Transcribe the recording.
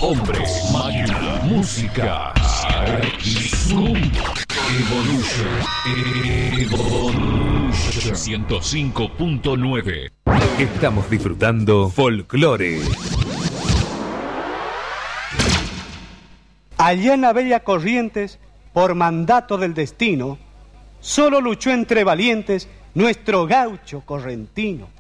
Hombres, máquina, música, Zoom, Evolution 105.9. Estamos disfrutando Folclore. Allá en la bella Corrientes, por mandato del destino, solo luchó entre valientes nuestro gaucho correntino.